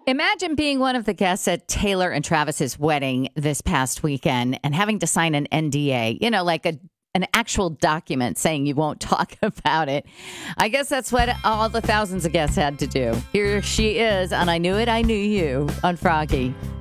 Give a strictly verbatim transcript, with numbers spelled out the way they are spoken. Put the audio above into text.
Imagine being one of the guests at Taylor and Travis's wedding this past weekend and having to sign an N D A, you know, like a an actual document saying you won't talk about it. I guess that's what all the thousands of guests had to do. Here she is, and I knew it, I knew you on Froggy.